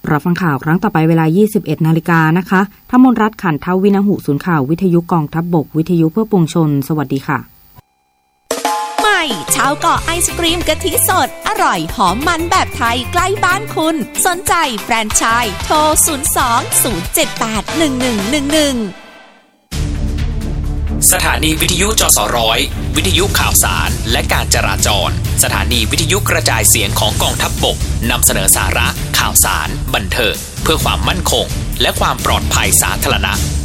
รับฟังข่าวครั้งต่อไปเวลา 21 นาฬิกานะคะธมนรัตน์ขันทวินหุศูนย์ข่าววิทยุกองทัพบกวิทยุเพื่อปวงชนสวัสดีค่ะใหม่ชาวเกาะไอศกรีมกะทิสดอร่อยหอมมันแบบไทยใกล้บ้านคุณสนใจแฟรนไชส์โทร 02-078-1111 สถานีวิทยุจสร้อยวิทยุข่าวสารและการจราจรสถานีวิทยุกระจายเสียงของกองทัพบกนำเสนอสาระข่าวสารบันเทิงเพื่อความมั่นคงและความปลอดภัยสาธารณะ